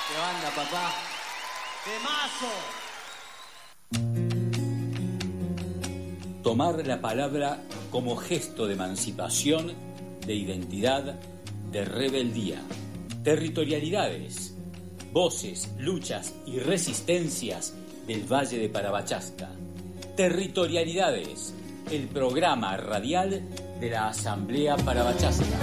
¿Qué banda, papá? ¡Temazo! Tomar la palabra como gesto de emancipación, de identidad, de rebeldía. Territorialidades, voces, luchas y resistencias del Valle de Parabachasca. Territorialidades, el programa radial de la Asamblea Parabachasca.